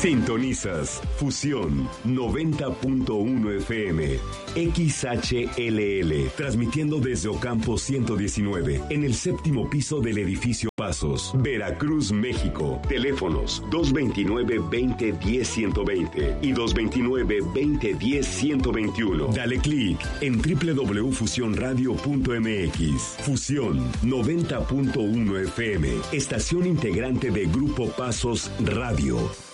Sintonizas Fusión 90.1 FM XHLL, transmitiendo desde Ocampo 119, en el séptimo piso del edificio Pasos, Veracruz, México. Teléfonos 229-2010-120 y 229-2010-121. Dale clic en www.fusionradio.mx. Fusión 90.1 FM, estación integrante de Grupo Pasos Radio.